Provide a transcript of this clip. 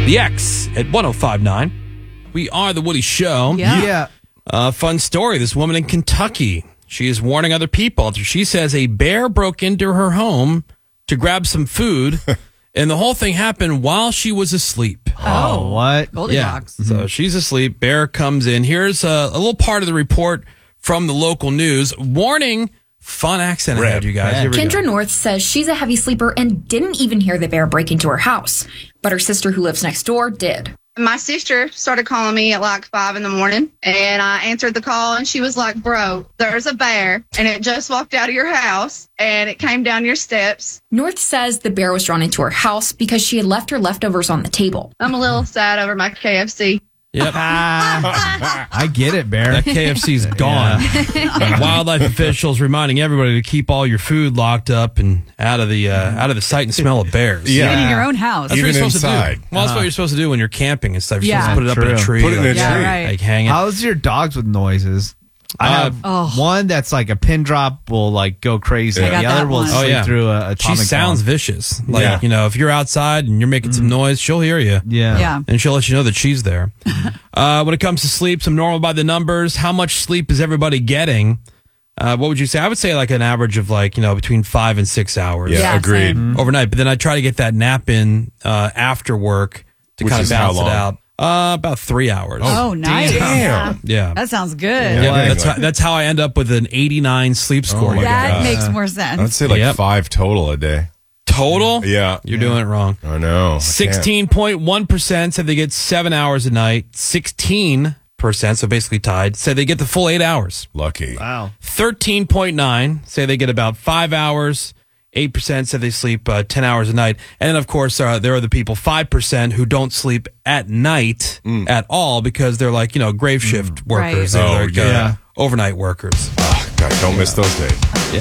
The X at 105.9. We are The Woody Show. Yeah. Fun story. This woman in Kentucky, she is warning other people after she says a bear broke into her home to grab some food, and the whole thing happened while she was asleep. Oh, what? Goldilocks. So she's asleep. Bear comes in. Here's a little part of the report from the local news. Warning, fun accent ahead, you guys. Here we Kendra go. North says she's a heavy sleeper and didn't even hear the bear break into her house. But her sister who lives next door did. My sister started calling me at like 5 a.m, and I answered the call, and she was like, bro, there's a bear, and it just walked out of your house, and it came down your steps. North says the bear was drawn into her house because she had left her leftovers on the table. I'm a little sad over my KFC. Yep. I get it, Bear. That KFC's gone. Wildlife officials reminding everybody to keep all your food locked up and out of the sight and smell of bears. Even in your own house. That's what Even you're supposed inside. to do. Well, that's what you're supposed to do when you're camping and stuff. You're Yeah. supposed to put it up in a True. tree. Put it in a Yeah, tree. right. Like hang it. How's your dogs with noises? I have one that's like a pin drop will like go crazy. I got The other that will one. sleep Oh, yeah. through a She atomic sounds bomb. vicious. Like, Yeah. you know, if you're outside and you're making some noise, she'll hear you. Yeah. Yeah. And she'll let you know that she's there. When it comes to sleep, some normal by the numbers. How much sleep is everybody getting? What would you say? I would say like an average of like, between 5 and 6 hours Yeah, Yeah, agreed. same. overnight. But then I try to get that nap in after work to Which kind of is how balance it long? out. About 3 hours. Oh, nice. Damn. Yeah. That sounds good. Yeah, Like- that's how I end up with an 89 sleep score. my That gosh. makes more sense. I'd say like Yep. 5 total a day. Total? Yeah. You're doing it wrong. I know. I can't. 16.1% said they get 7 hours a night. 16%, so basically tied, said they get the full 8 hours. Lucky. Wow. 13.9 say they get about 5 hours. 8% said they sleep 10 hours a night. And then, of course, there are the people, 5%, who don't sleep at night at all because they're like, grave shift workers. Right. They're Oh, like, yeah. overnight workers. God, don't miss those days.